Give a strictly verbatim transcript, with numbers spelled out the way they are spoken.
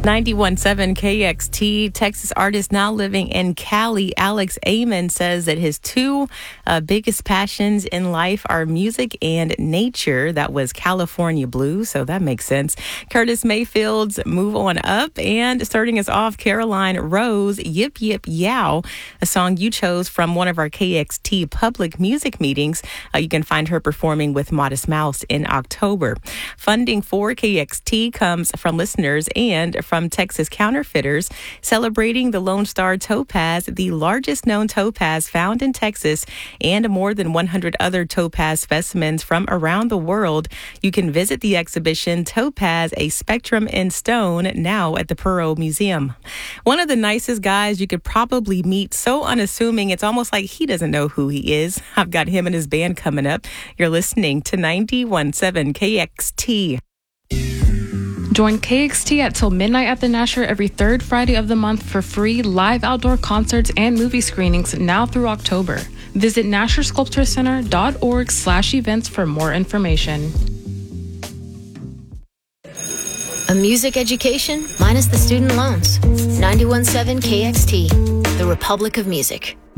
ninety-one point seven K X T, Texas artist now living in Cali, Alex Amon, says that his two uh, biggest passions in life are music and nature. That was California Blues, so that makes sense. Curtis Mayfield's Move On Up, and starting us off, Caroline Rose, Yip Yip Yow, a song you chose from one of our K X T public music meetings. Uh, you can find her performing with Modest Mouse in October. Funding for K X T comes from listeners and from Texas Counterfeiters, celebrating the Lone Star Topaz, the largest known topaz found in Texas, and more than one hundred other topaz specimens from around the world. You can visit the exhibition Topaz, a Spectrum in Stone, now at the Perot Museum. One of the nicest guys you could probably meet, so unassuming it's almost like he doesn't know who he is. I've got him and his band coming up. You're listening to ninety-one point seven K X T. Join K X T at Till Midnight at the Nasher every third Friday of the month for free live outdoor concerts and movie screenings now through October. Visit nasher sculpture center dot org slash events for more information. A music education minus the student loans. ninety-one point seven K X T, the Republic of Music.